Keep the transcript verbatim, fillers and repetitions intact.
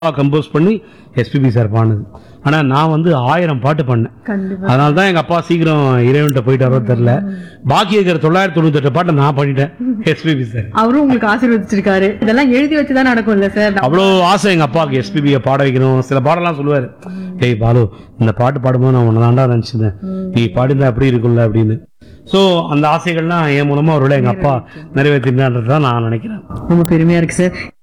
Compose பண்ணி SPB sir பாடுனது. ஆனா நான் வந்து ஆயிரம் பாட்டு பண்ணேன். அதனால தான் எங்க அப்பா சீக்கிரம் இறைவன்கிட்ட போயிட்டாரோ தெரியல. பாக்கி இருக்கிற தொள்ளாயிரத்தி தொண்ணூத்தி எட்டு பாட்டை நான் பண்ணிட்டேன் எஸ்பிபி சார். அவரும் உங்களுக்கு ஆசீர்வதிச்சிருக்காரு. இதெல்லாம் எழுதி வச்சுதான் நடக்கும் இல்ல சார்? அவ்வளோ ஆசை எங்க அப்பாவுக்கு எஸ்பிபியை பாட வைக்கணும். சில பாடலாம் சொல்லுவாரு, ஏய் பாலு இந்த பாட்டு பாடும்போது நான் உன்னை தாண்டா நினைச்சிருந்தேன், நீ பாடிந்தா எப்படி இருக்குல்ல அப்படின்னு. ஸோ அந்த ஆசைகள்லாம் என் மூலமா ஒருவேளை எங்க அப்பா நிறைவேற்றினான்றதான் நான் நினைக்கிறேன். ரொம்ப பெருமையா இருக்கு சார்.